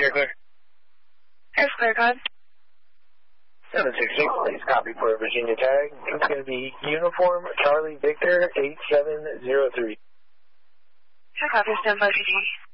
Air clear. Air's clear, go ahead. 766, please copy for Virginia tag. It's going to be Uniform Charlie Victor 8703. Sure, copy, stand by, Virginia.